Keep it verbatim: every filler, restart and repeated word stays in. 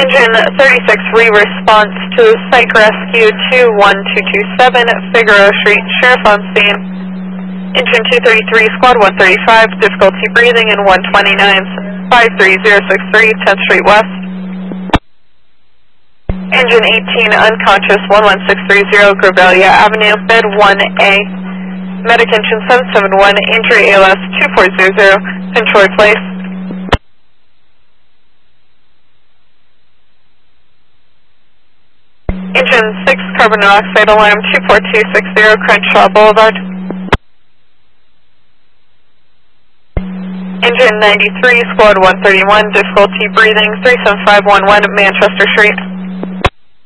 Engine thirty-six, re-response to Psych Rescue two one two two seven, Figueroa Street, Sheriff on scene. Engine two thirty-three, Squad one thirty-five, difficulty breathing in one twenty-nine, five three zero six three, tenth Street West. Engine eighteen, unconscious, one one six three zero, Gravalia Avenue, bed one A. Medic engine seven seven one, injury A L S two four zero zero, Pinchoy Place. Engine six, carbon monoxide alarm two four two six zero, Crenshaw Boulevard. Engine ninety-three, Squad one thirty-one, difficulty breathing three seven five one one, Manchester Street.